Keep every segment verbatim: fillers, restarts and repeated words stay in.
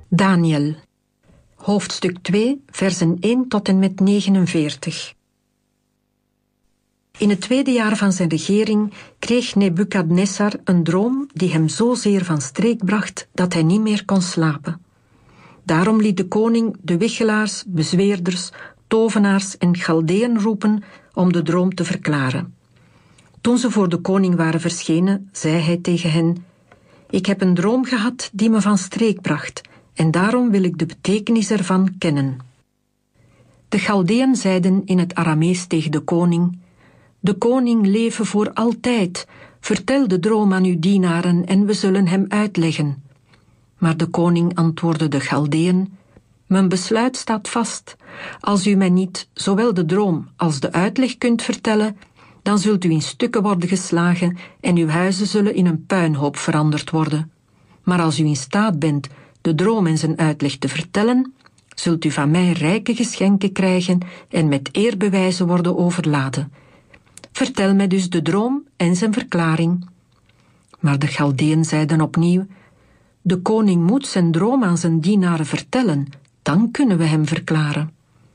Daniel, hoofdstuk twee, versen één tot en met negenenveertig. In het tweede jaar van zijn regering kreeg Nebukadnessar een droom die hem zozeer van streek bracht dat hij niet meer kon slapen. Daarom liet de koning de wichelaars, bezweerders, tovenaars en Chaldeën roepen om de droom te verklaren. Toen ze voor de koning waren verschenen, zei hij tegen hen: Ik heb een droom gehad die me van streek bracht, en daarom wil ik de betekenis ervan kennen. De Chaldeën zeiden in het Aramees tegen de koning: De koning leven voor altijd. Vertel de droom aan uw dienaren en we zullen hem uitleggen. Maar de koning antwoordde de Chaldeën: Mijn besluit staat vast. Als u mij niet zowel de droom als de uitleg kunt vertellen, dan zult u in stukken worden geslagen en uw huizen zullen in een puinhoop veranderd worden. Maar als u in staat bent de droom en zijn uitleg te vertellen, zult u van mij rijke geschenken krijgen en met eerbewijzen worden overladen. Vertel mij dus de droom en zijn verklaring. Maar de Chaldeën zeiden opnieuw: De koning moet zijn droom aan zijn dienaren vertellen, dan kunnen we hem verklaren.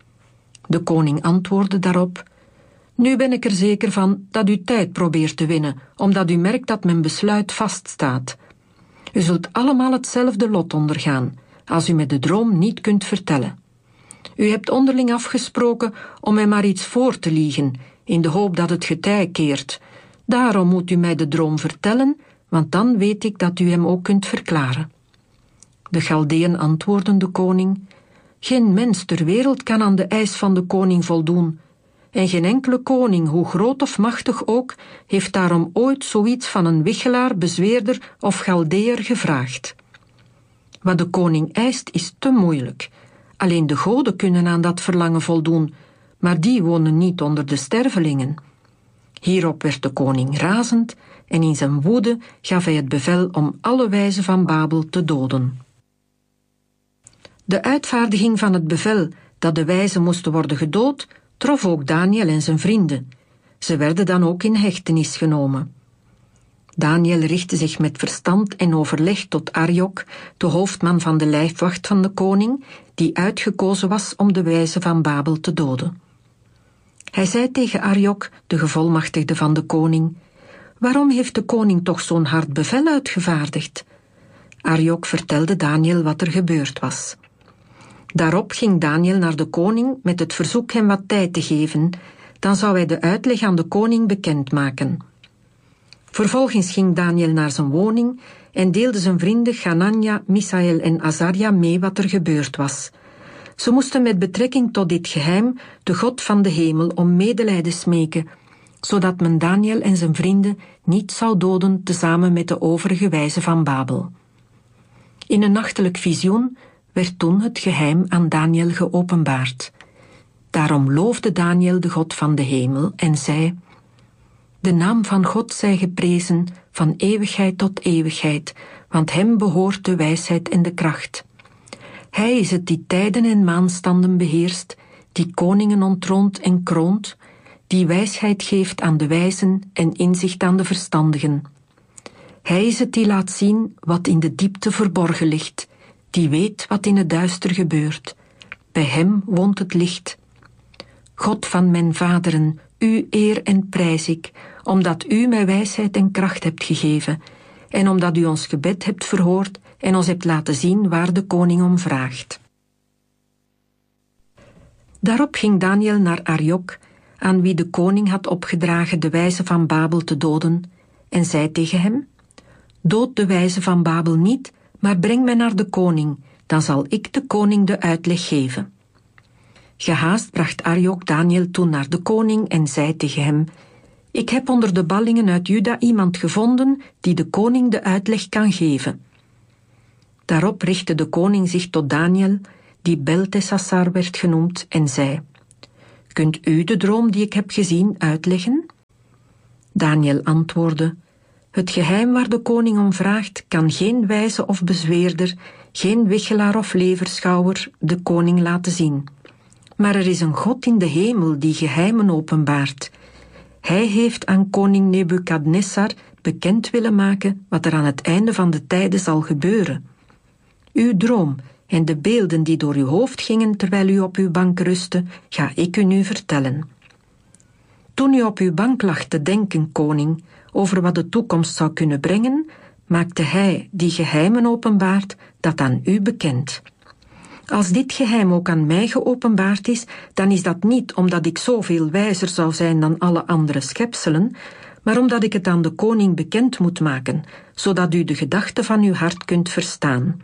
De koning antwoordde daarop: Nu ben ik er zeker van dat u tijd probeert te winnen, omdat u merkt dat mijn besluit vaststaat. U zult allemaal hetzelfde lot ondergaan, als u met de droom niet kunt vertellen. U hebt onderling afgesproken om mij maar iets voor te liegen, in de hoop dat het getij keert. Daarom moet u mij de droom vertellen, want dan weet ik dat u hem ook kunt verklaren. De Chaldeën antwoordden de koning: Geen mens ter wereld kan aan de eis van de koning voldoen. En geen enkele koning, hoe groot of machtig ook, heeft daarom ooit zoiets van een wichelaar, bezweerder of Chaldeër gevraagd. Wat de koning eist is te moeilijk. Alleen de goden kunnen aan dat verlangen voldoen, maar die wonen niet onder de stervelingen. Hierop werd de koning razend en in zijn woede gaf hij het bevel om alle wijzen van Babel te doden. De uitvaardiging van het bevel dat de wijzen moesten worden gedood trof ook Daniel en zijn vrienden. Ze werden dan ook in hechtenis genomen. Daniel richtte zich met verstand en overleg tot Ariok, de hoofdman van de lijfwacht van de koning, die uitgekozen was om de wijzen van Babel te doden. Hij zei tegen Ariok, de gevolmachtigde van de koning: Waarom heeft de koning toch zo'n hard bevel uitgevaardigd? Ariok vertelde Daniel wat er gebeurd was. Daarop ging Daniel naar de koning met het verzoek hem wat tijd te geven, dan zou hij de uitleg aan de koning bekendmaken. Vervolgens ging Daniel naar zijn woning en deelde zijn vrienden Hanania, Misaël en Azaria mee wat er gebeurd was. Ze moesten met betrekking tot dit geheim de God van de hemel om medelijden smeken, zodat men Daniel en zijn vrienden niet zou doden tezamen met de overige wijzen van Babel. In een nachtelijk visioen werd toen het geheim aan Daniel geopenbaard. Daarom loofde Daniel de God van de hemel en zei: De naam van God zij geprezen van eeuwigheid tot eeuwigheid, want hem behoort de wijsheid en de kracht. Hij is het die tijden en maanstanden beheerst, die koningen ontroont en kroont, die wijsheid geeft aan de wijzen en inzicht aan de verstandigen. Hij is het die laat zien wat in de diepte verborgen ligt, die weet wat in het duister gebeurt. Bij hem woont het licht. God van mijn vaderen, u eer en prijs ik, omdat u mij wijsheid en kracht hebt gegeven, en omdat u ons gebed hebt verhoord en ons hebt laten zien waar de koning om vraagt. Daarop ging Daniel naar Ariok, aan wie de koning had opgedragen de wijzen van Babel te doden, en zei tegen hem: Dood de wijzen van Babel niet, maar breng mij naar de koning, dan zal ik de koning de uitleg geven. Gehaast bracht Ariok Daniel toen naar de koning en zei tegen hem: Ik heb onder de ballingen uit Juda iemand gevonden die de koning de uitleg kan geven. Daarop richtte de koning zich tot Daniel, die Belteshazzar werd genoemd, en zei: Kunt u de droom die ik heb gezien uitleggen? Daniel antwoordde: Het geheim waar de koning om vraagt, kan geen wijze of bezweerder, geen wichelaar of leverschouwer de koning laten zien. Maar er is een God in de hemel die geheimen openbaart. Hij heeft aan koning Nebukadnessar bekend willen maken wat er aan het einde van de tijden zal gebeuren. Uw droom en de beelden die door uw hoofd gingen terwijl u op uw bank rustte, ga ik u nu vertellen. Toen u op uw bank lag te denken, koning, over wat de toekomst zou kunnen brengen, maakte hij, die geheimen openbaart, dat aan u bekend. Als dit geheim ook aan mij geopenbaard is, dan is dat niet omdat ik zoveel wijzer zou zijn dan alle andere schepselen, maar omdat ik het aan de koning bekend moet maken, zodat u de gedachten van uw hart kunt verstaan.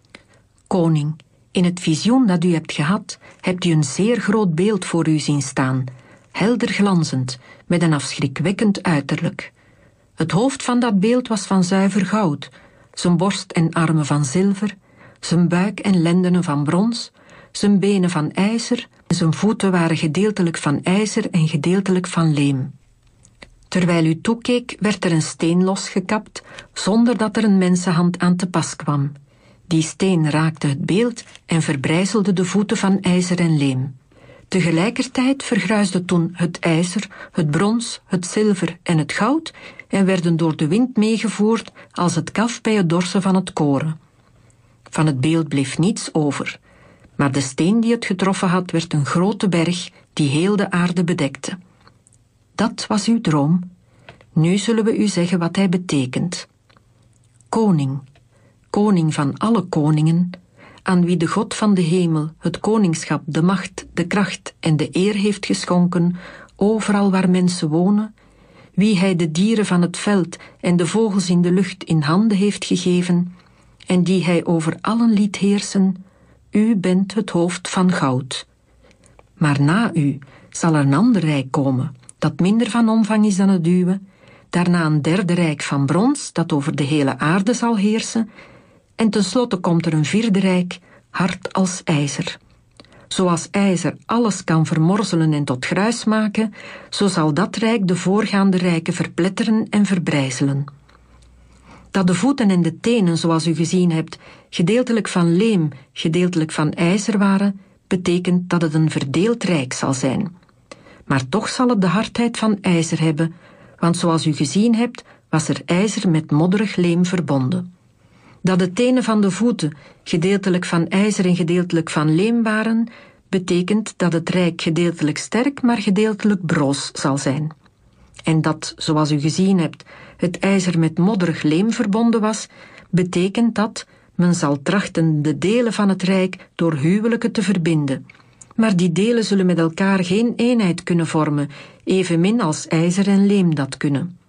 Koning, in het visioen dat u hebt gehad, hebt u een zeer groot beeld voor u zien staan, helder glanzend, met een afschrikwekkend uiterlijk. Het hoofd van dat beeld was van zuiver goud, zijn borst en armen van zilver, zijn buik en lendenen van brons, zijn benen van ijzer en zijn voeten waren gedeeltelijk van ijzer en gedeeltelijk van leem. Terwijl u toekeek, werd er een steen losgekapt, zonder dat er een mensenhand aan te pas kwam. Die steen raakte het beeld en verbrijzelde de voeten van ijzer en leem. Tegelijkertijd vergruisde toen het ijzer, het brons, het zilver en het goud en werden door de wind meegevoerd als het kaf bij het dorsen van het koren. Van het beeld bleef niets over, maar de steen die het getroffen had werd een grote berg die heel de aarde bedekte. Dat was uw droom. Nu zullen we u zeggen wat hij betekent. Koning, koning van alle koningen, aan wie de God van de hemel het koningschap, de macht, de kracht en de eer heeft geschonken, overal waar mensen wonen, wie hij de dieren van het veld en de vogels in de lucht in handen heeft gegeven, en die hij over allen liet heersen, u bent het hoofd van goud. Maar na u zal er een ander rijk komen, dat minder van omvang is dan het uwe, daarna een derde rijk van brons, dat over de hele aarde zal heersen, en tenslotte komt er een vierde rijk, hard als ijzer. Zoals ijzer alles kan vermorzelen en tot gruis maken, zo zal dat rijk de voorgaande rijken verpletteren en verbrijzelen. Dat de voeten en de tenen, zoals u gezien hebt, gedeeltelijk van leem, gedeeltelijk van ijzer waren, betekent dat het een verdeeld rijk zal zijn. Maar toch zal het de hardheid van ijzer hebben, want zoals u gezien hebt, was er ijzer met modderig leem verbonden. Dat de tenen van de voeten gedeeltelijk van ijzer en gedeeltelijk van leem waren, betekent dat het rijk gedeeltelijk sterk, maar gedeeltelijk broos zal zijn. En dat, zoals u gezien hebt, het ijzer met modderig leem verbonden was, betekent dat men zal trachten de delen van het rijk door huwelijken te verbinden. Maar die delen zullen met elkaar geen eenheid kunnen vormen, evenmin als ijzer en leem dat kunnen.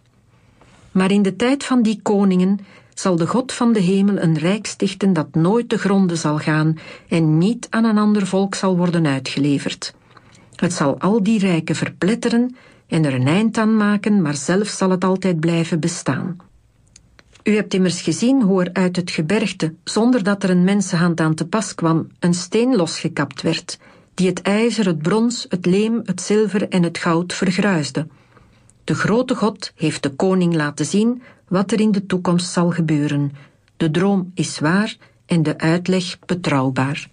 Maar in de tijd van die koningen zal de God van de hemel een rijk stichten dat nooit te gronde zal gaan en niet aan een ander volk zal worden uitgeleverd. Het zal al die rijken verpletteren en er een eind aan maken, maar zelf zal het altijd blijven bestaan. U hebt immers gezien hoe er uit het gebergte, zonder dat er een mensenhand aan te pas kwam, een steen losgekapt werd, die het ijzer, het brons, het leem, het zilver en het goud vergruisde. De grote God heeft de koning laten zien wat er in de toekomst zal gebeuren. De droom is waar en de uitleg betrouwbaar.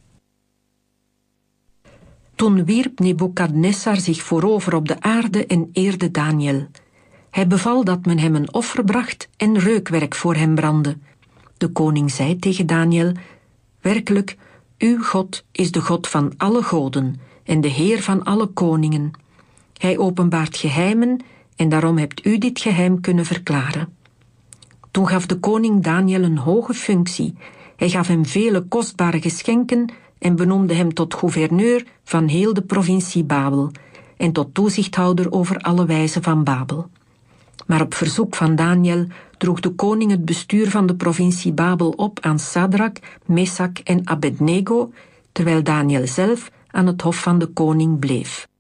Toen wierp Nebukadnessar zich voorover op de aarde en eerde Daniel. Hij beval dat men hem een offer bracht en reukwerk voor hem brandde. De koning zei tegen Daniel: werkelijk, uw God is de God van alle goden en de Heer van alle koningen. Hij openbaart geheimen en daarom hebt u dit geheim kunnen verklaren. Toen gaf de koning Daniel een hoge functie. Hij gaf hem vele kostbare geschenken en benoemde hem tot gouverneur van heel de provincie Babel en tot toezichthouder over alle wijzen van Babel. Maar op verzoek van Daniel droeg de koning het bestuur van de provincie Babel op aan Sadrak, Mesak en Abednego, terwijl Daniel zelf aan het hof van de koning bleef.